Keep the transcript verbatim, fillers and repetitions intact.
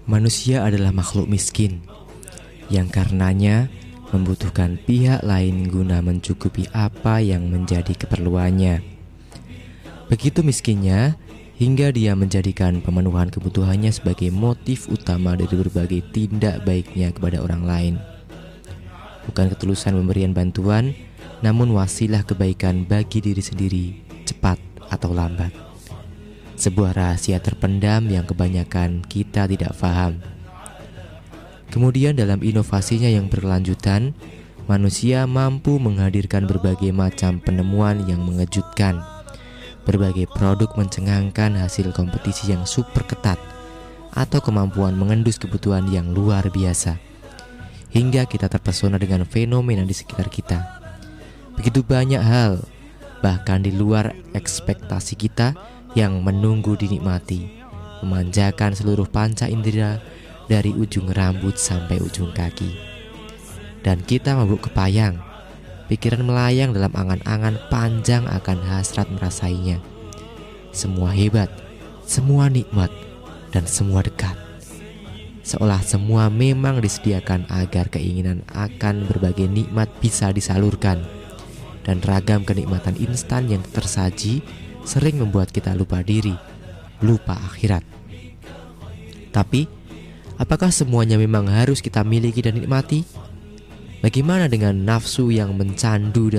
Manusia adalah makhluk miskin yang karenanya membutuhkan pihak lain guna mencukupi apa yang menjadi keperluannya. Begitu miskinnya hingga dia menjadikan pemenuhan kebutuhannya sebagai motif utama dari berbagai tindak baiknya kepada orang lain. Bukan ketulusan pemberian bantuan, namun wasilah kebaikan bagi diri sendiri, cepat atau lambat. Sebuah rahasia terpendam yang kebanyakan kita tidak paham. Kemudian dalam inovasinya yang berkelanjutan, manusia mampu menghadirkan berbagai macam penemuan yang mengejutkan. Berbagai produk mencengangkan hasil kompetisi yang super ketat atau kemampuan mengendus kebutuhan yang luar biasa. Hingga kita terpesona dengan fenomena di sekitar kita. Begitu banyak hal, bahkan di luar ekspektasi kita, yang menunggu dinikmati, memanjakan seluruh panca indera dari ujung rambut sampai ujung kaki. Dan kita mabuk kepayang, pikiran melayang dalam angan-angan panjang akan hasrat merasainya. Semua hebat, semua nikmat, dan semua dekat. Seolah semua memang disediakan agar keinginan akan berbagai nikmat bisa disalurkan. Dan ragam kenikmatan instan yang tersaji sering membuat kita lupa diri, lupa akhirat. Tapi, apakah semuanya memang harus kita miliki dan nikmati? Bagaimana dengan nafsu yang mencandu